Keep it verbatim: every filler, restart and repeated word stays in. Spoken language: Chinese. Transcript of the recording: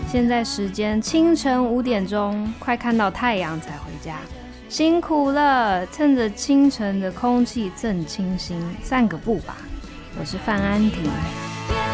现在时间清晨五点钟，快看到太阳才回家，辛苦了！趁着清晨的空气正清新，散个步吧。我是范安婷。